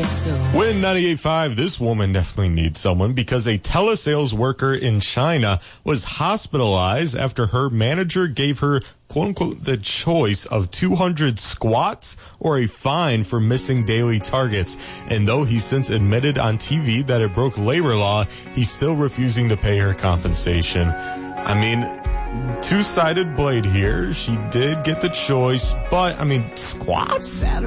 Win 98.5, this woman definitely needs someone because a telesales worker in China was hospitalized after her manager gave her, quote unquote, the choice of 200 squats or a fine for missing daily targets. And though he's since admitted on TV that it broke labor law, he's still refusing to pay her compensation. I mean, two-sided blade here. She did get the choice, but, I mean, squats?